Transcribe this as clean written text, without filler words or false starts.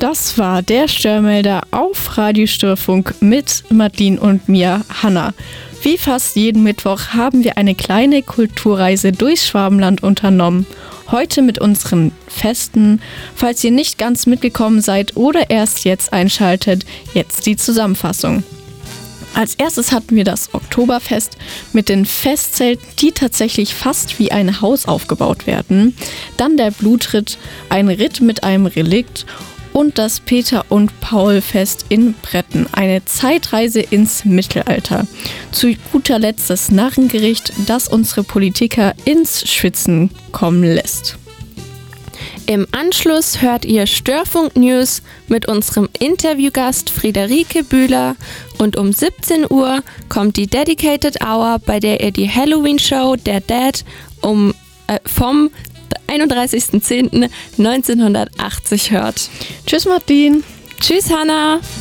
Das war der Störmelder auf Radio Störfunk mit Madeline und mir, Hanna. Wie fast jeden Mittwoch haben wir eine kleine Kulturreise durchs Schwabenland unternommen. Heute mit unseren Festen. Falls ihr nicht ganz mitgekommen seid oder erst jetzt einschaltet, jetzt die Zusammenfassung. Als erstes hatten wir das Oktoberfest mit den Festzelten, die tatsächlich fast wie ein Haus aufgebaut werden. Dann der Blutritt, ein Ritt mit einem Relikt und das Peter- und Paul-Fest in Bretten, eine Zeitreise ins Mittelalter. Zu guter Letzt das Narrengericht, das unsere Politiker ins Schwitzen kommen lässt. Im Anschluss hört ihr Störfunk News mit unserem Interviewgast Friederike Bühler und um 17 Uhr kommt die Dedicated Hour, bei der ihr die Halloween-Show der Dead vom 31.10.1980 hört. Tschüss Martin. Tschüss Hanna.